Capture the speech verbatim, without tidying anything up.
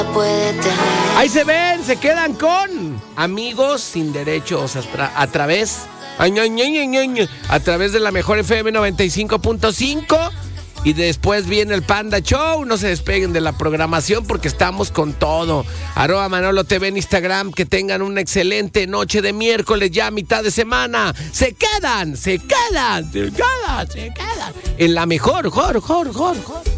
Ahí se ven, se quedan con Amigos sin Derechos a, tra- a través ay, ay, ay, ay, ay, a través de la mejor F M noventa y cinco punto cinco. Y después viene el Panda Show. No se despeguen de la programación porque estamos con todo. Arroba Manolo T V en Instagram. Que tengan una excelente noche de miércoles, ya mitad de semana. Se quedan, se quedan, se quedan, se quedan en la mejor, jor, jor, jor, jor.